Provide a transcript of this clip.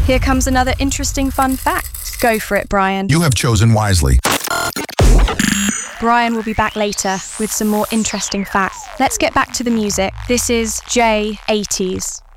Here comes another interesting fun fact. Go for it, Brian. You have chosen wisely. Brian will be back later with some more interesting facts. Let's get back to the music. This is J80s.